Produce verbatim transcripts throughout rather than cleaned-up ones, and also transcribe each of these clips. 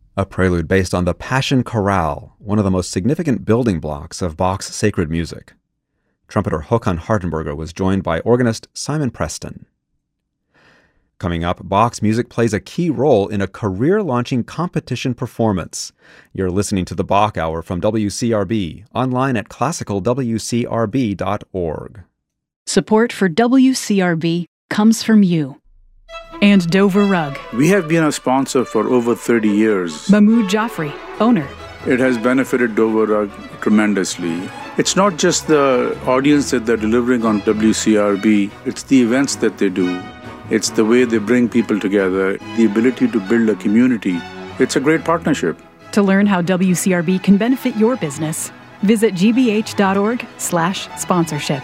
a prelude based on the Passion Chorale, one of the most significant building blocks of Bach's sacred music. Trumpeter Håkan Hardenberger was joined by organist Simon Preston. Coming up, Bach's music plays a key role in a career-launching competition performance. You're listening to the Bach Hour from W C R B, online at classical w c r b dot org. Support for W C R B comes from you. And Dover Rug. We have been a sponsor for over thirty years. Mahmoud Jaffrey, owner. It has benefited Dover Rug tremendously. It's not just the audience that they're delivering on W C R B, it's the events that they do. It's the way they bring people together, the ability to build a community. It's a great partnership. To learn how W C R B can benefit your business, visit g b h dot org slash sponsorship.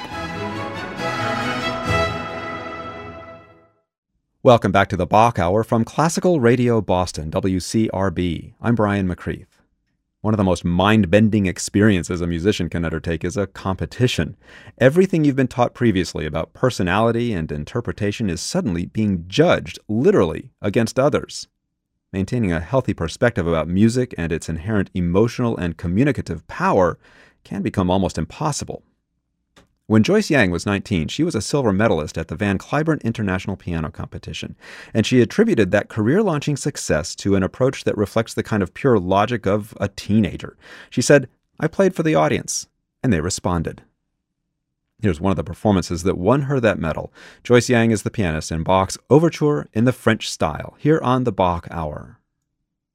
Welcome back to the Bach Hour from Classical Radio Boston, W C R B. I'm Brian McCreath. One of the most mind-bending experiences a musician can undertake is a competition. Everything you've been taught previously about personality and interpretation is suddenly being judged, literally, against others. Maintaining a healthy perspective about music and its inherent emotional and communicative power can become almost impossible. When Joyce Yang was nineteen, she was a silver medalist at the Van Cliburn International Piano Competition, and she attributed that career-launching success to an approach that reflects the kind of pure logic of a teenager. She said, "I played for the audience, and they responded." Here's one of the performances that won her that medal. Joyce Yang is the pianist in Bach's Overture in the French style, here on the Bach Hour.